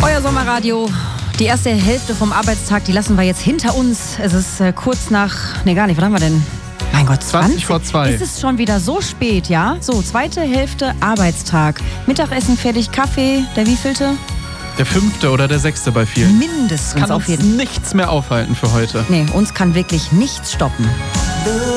Euer Sommerradio. Die erste Hälfte vom Arbeitstag, die lassen wir jetzt hinter uns. Es ist kurz nach, gar nicht, was haben wir denn? Mein Gott, 20 vor 2. Ist es schon wieder so spät, ja? So, zweite Hälfte Arbeitstag. Mittagessen fertig, Kaffee, der wievielte? Der 5. oder der 6. bei vielen. Mindestens Kann auf jeden Fall. Nichts mehr aufhalten für heute. Nee, uns kann wirklich nichts stoppen.